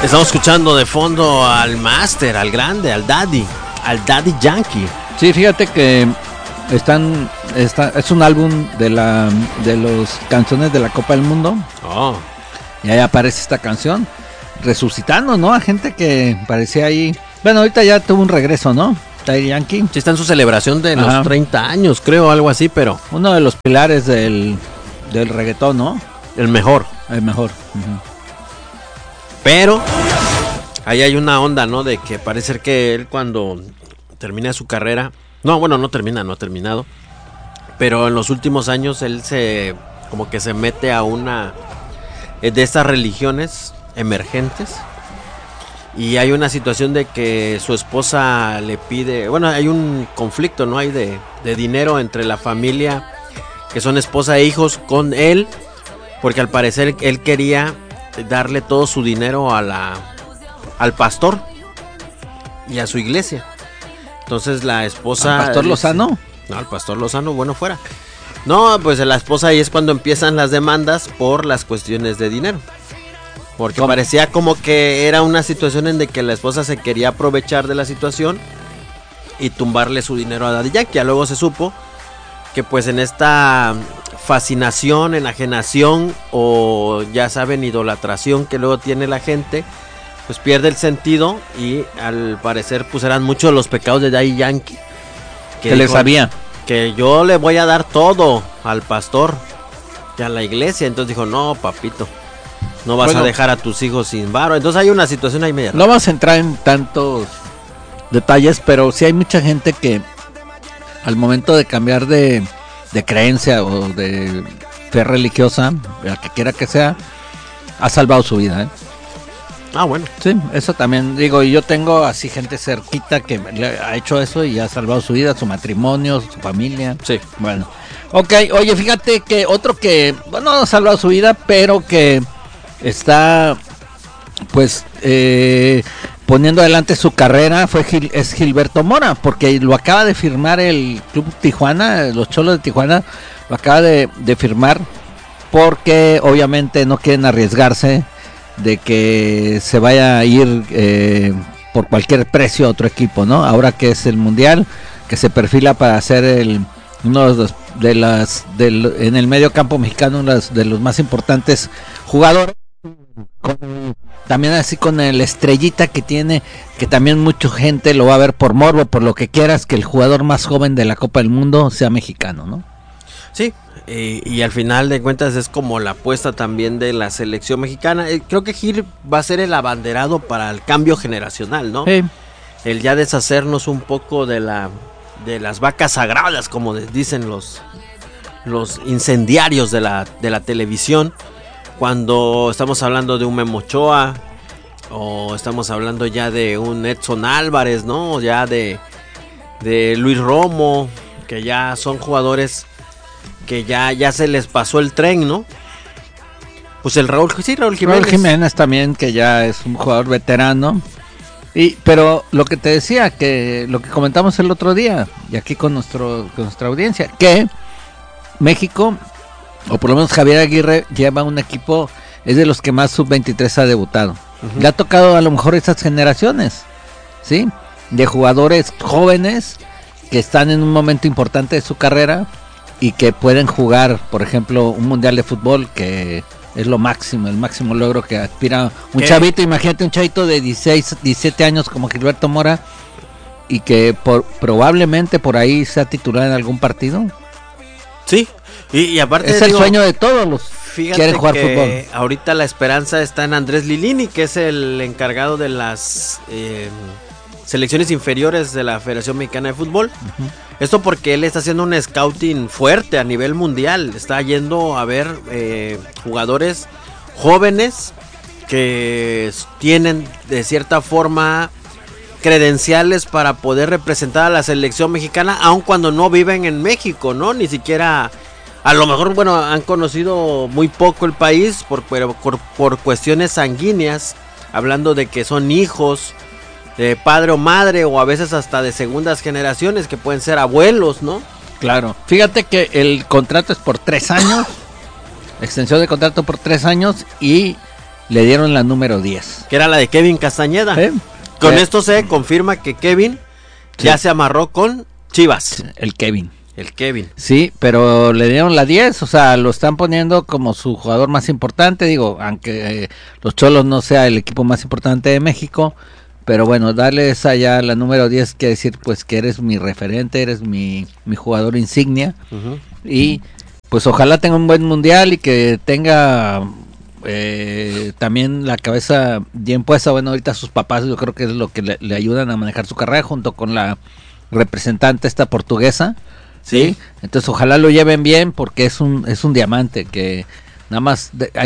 Estamos escuchando de fondo al Master, al grande, al Daddy Yankee. Sí, fíjate que es un álbum de los canciones de la Copa del Mundo. Oh. Y ahí aparece esta canción, resucitando, ¿no? A gente que parecía ahí. Bueno, ahorita ya tuvo un regreso, ¿no? Daddy Yankee. Sí, está en su celebración de los 30 años, creo, algo así, pero... Uno de los pilares del reggaetón, ¿no? El mejor. Uh-huh. Pero ahí hay una onda, ¿no? De que parece ser que él cuando termina su carrera... No, bueno, no ha terminado. Pero en los últimos años él como que se mete a una de estas religiones emergentes. Y hay una situación de que su esposa le pide... Bueno, hay un conflicto, ¿no? Hay de dinero entre la familia, que son esposa e hijos, con él. Porque al parecer él quería darle todo su dinero al pastor y a su iglesia. Entonces la esposa... ¿Al pastor Lozano? No, al pastor Lozano, bueno, fuera. No, pues la esposa ahí es cuando empiezan las demandas por las cuestiones de dinero. Porque parecía como que era una situación en de que la esposa se quería aprovechar de la situación y tumbarle su dinero a Daddy Yankee. Luego se supo que pues en esta fascinación, enajenación o ya saben, idolatración que luego tiene la gente, pues pierde el sentido y al parecer pues eran muchos los pecados de Daddy Yankee. Que le sabía. Que yo le voy a dar todo al pastor y a la iglesia. Entonces dijo, no, papito, no vas a dejar a tus hijos sin varo. Entonces hay una situación ahí media. No vamos a entrar en tantos detalles, pero sí hay mucha gente que al momento de cambiar de creencia o de fe religiosa, la que quiera que sea, ha salvado su vida, ¿eh? Ah, bueno. Sí, eso también digo, y yo tengo así gente cerquita que ha hecho eso y ha salvado su vida, su matrimonio, su familia. Sí. Bueno, ok, oye, fíjate que otro que, bueno, ha salvado su vida, pero que está, pues, poniendo adelante su carrera es Gilberto Mora, porque lo acaba de firmar el Club Tijuana, los Cholos de Tijuana, lo acaba de firmar porque obviamente no quieren arriesgarse de que se vaya a ir por cualquier precio a otro equipo, ¿no? Ahora que es el Mundial, que se perfila para ser uno en el medio campo mexicano, uno de los más importantes jugadores. También así con el estrellita que tiene, que también mucha gente lo va a ver por morbo, por lo que quieras, que el jugador más joven de la Copa del Mundo sea mexicano, ¿no? Sí, y al final de cuentas es como la apuesta también de la selección mexicana. Creo que Gil va a ser el abanderado para el cambio generacional, ¿no? Sí. El ya deshacernos un poco de las vacas sagradas, como dicen los incendiarios de la televisión. Cuando estamos hablando de un Memo Ochoa o estamos hablando ya de un Edson Álvarez, ¿no? Ya de Luis Romo, que ya son jugadores que ya se les pasó el tren, ¿no? Pues el Raúl Jiménez. Raúl Jiménez también, que ya es un jugador veterano. Pero lo que te decía, que lo que comentamos el otro día, y aquí con nuestra audiencia, que México, o por lo menos Javier Aguirre, lleva un equipo, es de los que más sub-23 ha debutado. Uh-huh. Le ha tocado a lo mejor esas generaciones, ¿sí? De jugadores jóvenes que están en un momento importante de su carrera y que pueden jugar, por ejemplo, un mundial de fútbol, que es lo máximo, el máximo logro que aspira un chavito. Imagínate un chavito de 16, 17 años como Gilberto Mora, y que probablemente por ahí sea titular en algún partido. Sí, y aparte es el sueño de todos los que quieren jugar fútbol. Ahorita la esperanza está en Andrés Lilini, que es el encargado de las selecciones inferiores de la Federación Mexicana de Fútbol. Uh-huh. Esto porque él está haciendo un scouting fuerte a nivel mundial. Está yendo a ver jugadores jóvenes que tienen de cierta forma credenciales para poder representar a la selección mexicana, aun cuando no viven en México, ¿no? Ni siquiera, a lo mejor, bueno, han conocido muy poco el país por cuestiones sanguíneas, hablando de que son hijos de padre o madre, o a veces hasta de segundas generaciones, que pueden ser abuelos, ¿no? Claro. Fíjate que el contrato es por 3 años, extensión de contrato por 3 años, y le dieron la número 10. Que era la de Kevin Castañeda. Con esto se confirma que Kevin ya se amarró con Chivas. El Kevin. Sí, pero le dieron la 10, o sea, lo están poniendo como su jugador más importante, digo, aunque los Cholos no sea el equipo más importante de México, pero bueno, darle esa ya, la número 10, quiere decir pues que eres mi referente, eres mi jugador insignia, y pues ojalá tenga un buen mundial y que tenga también la cabeza bien puesta. Bueno, ahorita sus papás yo creo que es lo que le ayudan a manejar su carrera junto con la representante esta portuguesa. Sí, entonces ojalá lo lleven bien porque es un diamante que nada más